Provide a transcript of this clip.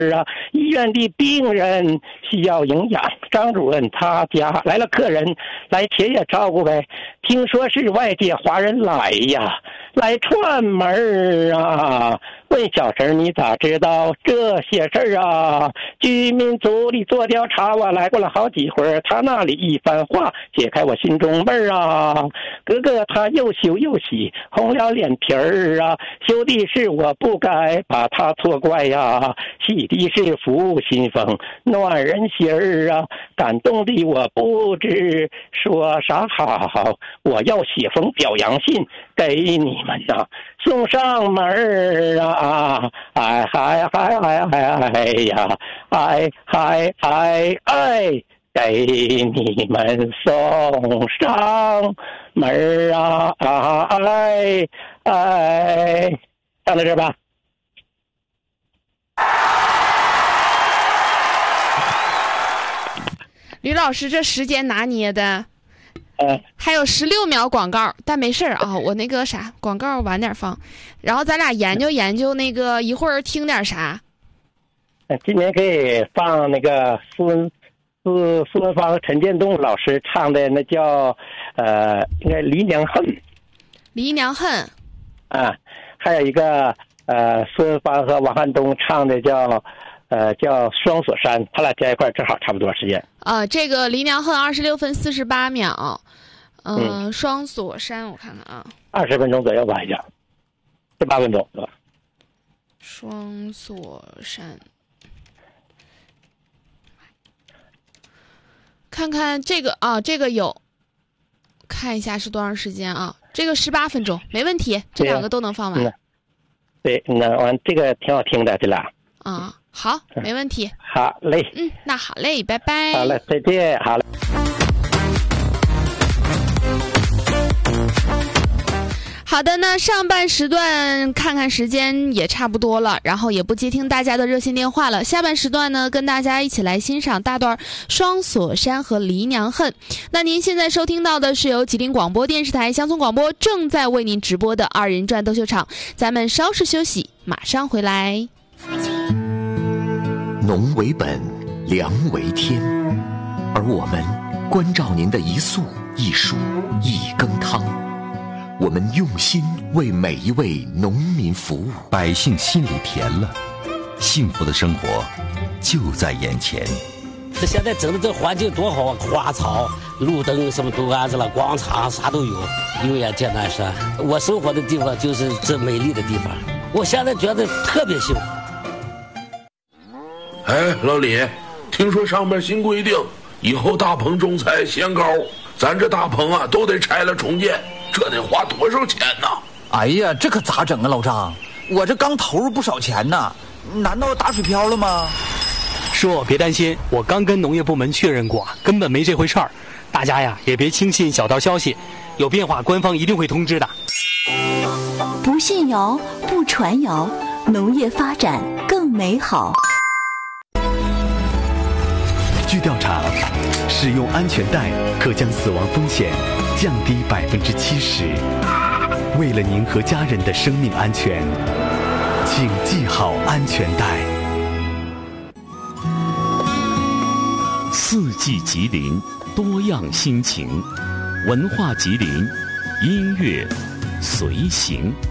啊，医院的病人需要营养，张主任他家来了客人，来且也照顾呗。听说是外界华人来呀，来串门啊。问小陈，你咋知道这些事啊？居民组里做调查，我来过了好几回，他那里一番话解开我心中闷啊。哥哥他又羞又喜，红了脸皮儿啊。羞的是我不该把他错怪呀，喜的是服务新风，暖人心儿啊。感动的我不知说啥好，我要写封表扬信给你们呐，送上门啊！哎嗨嗨嗨嗨呀，哎嗨嗨哎，给你们送上门啊！哎哎，唱到这吧。 吕老师，这时间拿捏的。还有16秒广告，但没事啊，我那个啥广告晚点放，然后咱俩研究研究那个一会儿听点啥。 今年可以放那个苏文芳和陈建东老师唱的那叫应该《离娘恨》。 离娘恨。 啊，还有一个苏文芳和王汉东唱的叫双锁山，他俩加一块正好差不多时间。 这个离娘恨26分48秒。双锁山我看看啊 ，20分钟左右吧，已经18分钟对吧？ 双锁山，看看这个啊，这个有，看一下是多长时间啊？这个18分钟，没问题，这两个都能放完。 对，那完这个挺好听的，这俩。 啊，好，没问题。 好嘞。 那好嘞，拜拜。 好嘞，再见，好嘞。 好的呢，上半时段看看时间也差不多了，然后也不接听大家的热线电话了。下半时段呢，跟大家一起来欣赏大段双锁山和离娘恨。那您现在收听到的是由吉林广播电视台乡村广播正在为您直播的2人转斗秀场，咱们稍事休息，马上回来。 农为本，粮为天，而我们关照您的一粟一蔬一羹汤。我们用心为每一位农民服务， 百姓心里甜了，幸福的生活就在眼前。 现在整的这环境多好啊，花草、路灯什么都安置了，广场啥都有。油盐剑南山，我生活的地方就是这美丽的地方，我现在觉得特别幸福。 哎，老李，听说上面新规定，以后大棚种菜限高，咱这大棚啊都得拆了重建。这得花多少钱呢？ 哎呀，这可咋整啊，老张？我这刚投入不少钱呢，难道打水漂了吗？ 叔，别担心，我刚跟农业部门确认过，根本没这回事儿。大家呀，也别轻信小道消息，有变化官方一定会通知的。 不信谣，不传谣，农业发展更美好。 据调查，使用安全带可将死亡风险降低70%。为了您和家人的生命安全，请系好安全带。 四季吉林，多样心情，文化吉林，音乐随行。